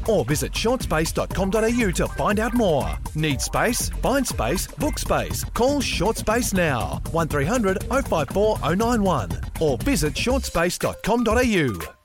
or visit shortspace.com.au to find out more. Need space? Find space, book space. Call Short Space now, 1300 054 091 or visit shortspace.com.au.